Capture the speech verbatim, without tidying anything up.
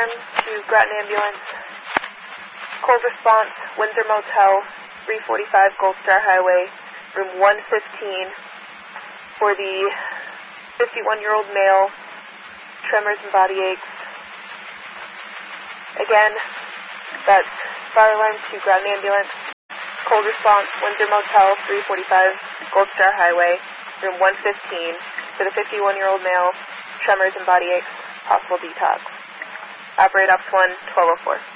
alarm to Groton Ambulance. Cold response, Windsor Motel, three forty-five Gold Star Highway, room one fifteen, for the fifty-one-year-old male, tremors and body aches. Again, that's fire alarm to Groton Ambulance. Cold response, Windsor Motel, three forty-five Gold Star Highway, room one fifteen, for the fifty-one-year-old male, tremors and body aches, possible detox. Operate Ops one, twelve oh four.